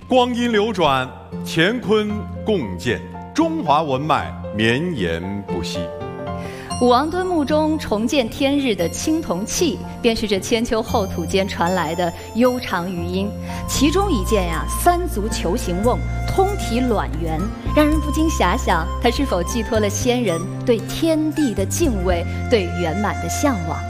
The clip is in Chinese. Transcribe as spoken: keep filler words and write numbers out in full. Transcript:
光阴流转，乾坤共建，中华文脉绵延不息。 武王敦墓中重见天日的青铜器，便是这千秋后土间传来的悠长余音。其中一件呀，三足球形瓮，通体卵圆，让人不禁遐想，它是否寄托了先人对天地的敬畏，对圆满的向往。